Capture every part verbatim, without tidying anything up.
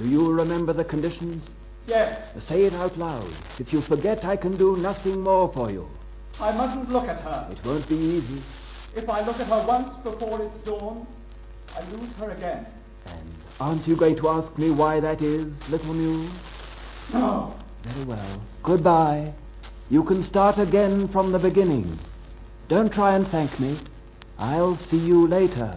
Do you remember the conditions? Yes. Say it out loud. If you forget, I can do nothing more for you. I mustn't look at her. It won't be easy. If I look at her once before it's dawn, I lose her again. And aren't you going to ask me why that is, little Muse? No. Very well. Goodbye. You can start again from the beginning. Don't try and thank me. I'll see you later.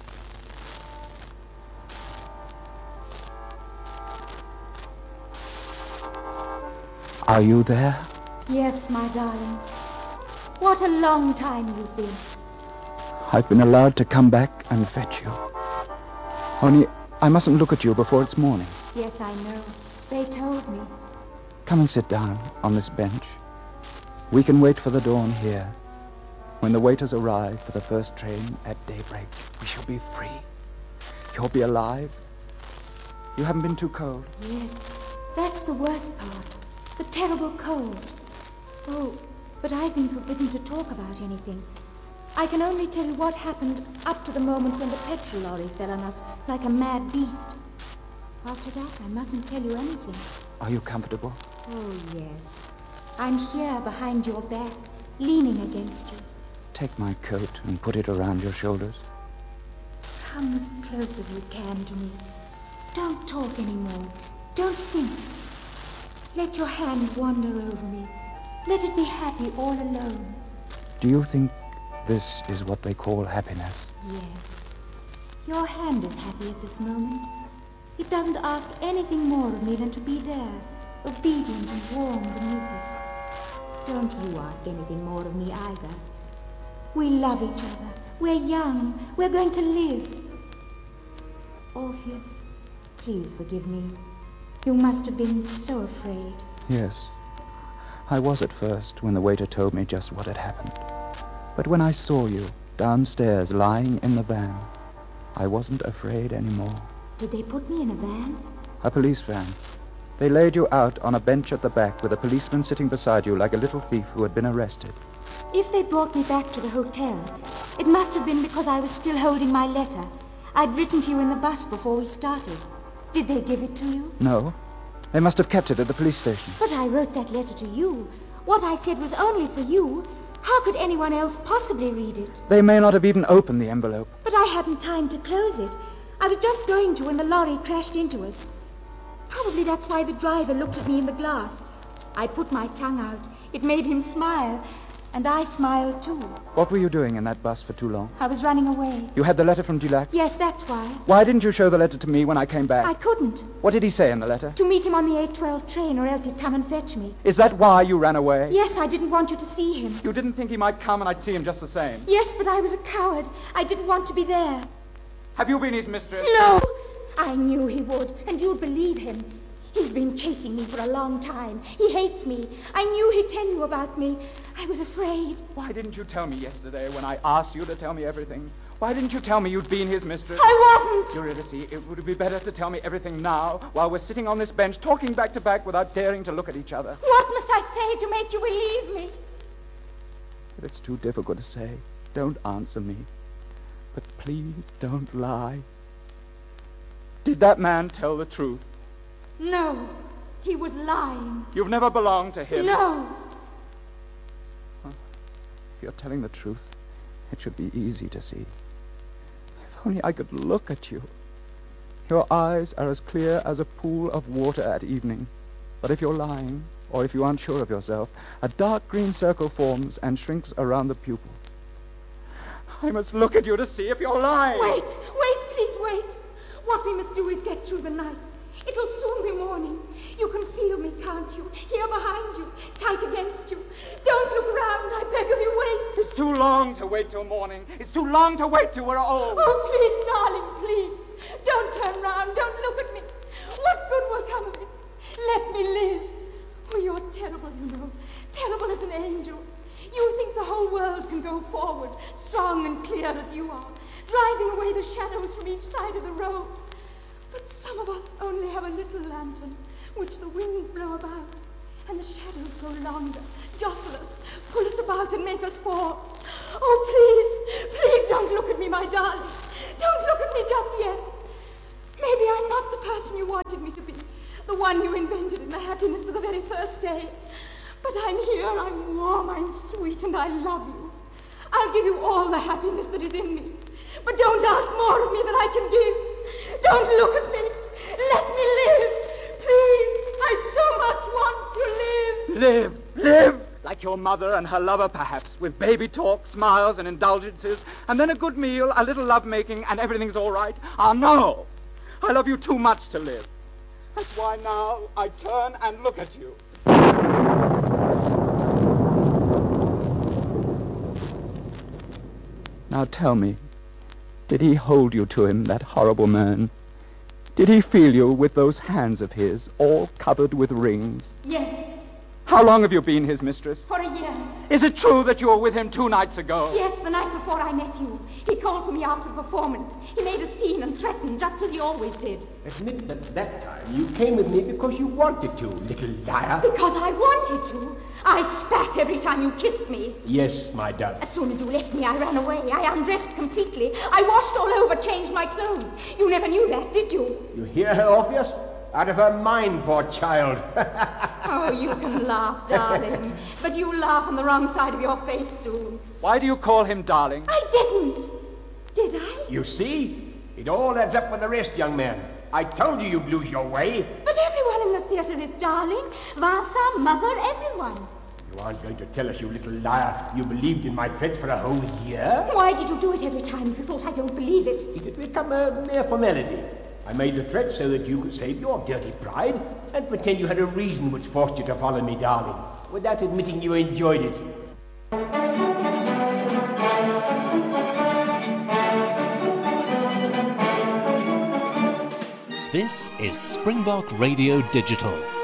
Are you there? Yes, my darling. What a long time you've been. I've been allowed to come back and fetch you. Only, I mustn't look at you before it's morning. Yes, I know. They told me. Come and sit down on this bench. We can wait for the dawn here. When the waiters arrive for the first train at daybreak, we shall be free. You'll be alive. You haven't been too cold? Yes, that's the worst part. The terrible cold. Oh, but I've been forbidden to talk about anything. I can only tell you what happened up to the moment when the petrol lorry fell on us like a mad beast. After that, I mustn't tell you anything. Are you comfortable? Oh, yes. I'm here behind your back, leaning against you. Take my coat and put it around your shoulders. Come as close as you can to me. Don't talk anymore. Don't think. Let your hand wander over me. Let it be happy all alone. Do you think this is what they call happiness? Yes. Your hand is happy at this moment. It doesn't ask anything more of me than to be there, obedient and warm beneath it. Don't you ask anything more of me either. We love each other. We're young. We're going to live. Orpheus, please forgive me. You must have been so afraid. Yes. I was at first when the waiter told me just what had happened. But when I saw you downstairs lying in the van, I wasn't afraid anymore. Did they put me in a van? A police van. They laid you out on a bench at the back with a policeman sitting beside you like a little thief who had been arrested. If they brought me back to the hotel, it must have been because I was still holding my letter. I'd written to you in the bus before we started. Did they give it to you? No. They must have kept it at the police station. But I wrote that letter to you. What I said was only for you. How could anyone else possibly read it? They may not have even opened the envelope. But I hadn't time to close it. I was just going to when the lorry crashed into us. Probably that's why the driver looked at me in the glass. I put my tongue out. It made him smile. And I smiled, too. What were you doing in that bus for Toulon? I was running away. You had the letter from Dulac? Yes, that's why. Why didn't you show the letter to me when I came back? I couldn't. What did he say in the letter? To meet him on the eight twelve train, or else he'd come and fetch me. Is that why you ran away? Yes, I didn't want you to see him. You didn't think he might come and I'd see him just the same? Yes, but I was a coward. I didn't want to be there. Have you been his mistress? No! I knew he would, and you'd believe him. He's been chasing me for a long time. He hates me. I knew he'd tell you about me. I was afraid. Why didn't you tell me yesterday when I asked you to tell me everything? Why didn't you tell me you'd been his mistress? I wasn't! Eurydice, it would be better to tell me everything now while we're sitting on this bench talking back to back without daring to look at each other. What must I say to make you believe me? If it's too difficult to say, don't answer me. But please don't lie. Did that man tell the truth? No, he was lying. You've never belonged to him? No. Well, if you're telling the truth, it should be easy to see. If only I could look at you. Your eyes are as clear as a pool of water at evening. But if you're lying, or if you aren't sure of yourself, a dark green circle forms and shrinks around the pupil. I must look at you to see if you're lying. Wait, wait, please wait. What we must do is get through the night. It'll soon be morning. You can feel me, can't you? Here behind you, tight against you. Don't look round, I beg of you, wait. It's too long to wait till morning. It's too long to wait till we're old. Oh, please, darling, please. Don't turn round, don't look at me. What good will come of it? Let me live. Oh, you're terrible, you know. Terrible as an angel. You think the whole world can go forward, strong and clear as you are, driving away the shadows from each side of the road. But some of us only have a little lantern, which the winds blow about, and the shadows grow longer, jostle us, pull us about, and make us fall. Oh, please, please don't look at me, my darling. Don't look at me just yet. Maybe I'm not the person you wanted me to one you invented in the happiness of the very first day. But I'm here, I'm warm, I'm sweet, and I love you. I'll give you all the happiness that is in me. But don't ask more of me than I can give. Don't look at me. Let me live. Please, I so much want to live. Live, live! Like your mother and her lover, perhaps, with baby talk, smiles, and indulgences, and then a good meal, a little love-making, and everything's all right. Ah, no! I love you too much to live. That's why now I turn and look at you. Now tell me, did he hold you to him, that horrible man? Did he feel you with those hands of his, all covered with rings? Yes. How long have you been his mistress? For a year. Is it true that you were with him two nights ago? Yes, the night before I met you. He called for me after the performance. He made a scene and threatened, just as he always did. Admit that that time you came with me because you wanted to, little liar. Because I wanted to. I spat every time you kissed me. Yes, my dove. As soon as you left me, I ran away. I undressed completely. I washed all over, changed my clothes. You never knew that, did you? You hear her, Orpheus? Out of her mind, poor child. Oh, you can laugh, darling. But you laugh on the wrong side of your face soon. Why do you call him darling? I didn't. Did I? You see? It all adds up with the rest, young man. I told you you'd lose your way. But everyone in the theatre is darling. Vasa, Mother, everyone. You aren't going to tell us, you little liar, you believed in my threat for a whole year? Why did you do it every time if you thought I don't believe it? It had become a mere formality. I made the threat so that you could save your dirty pride and pretend you had a reason which forced you to follow me, darling, without admitting you enjoyed it. This is Springbok Radio Digital.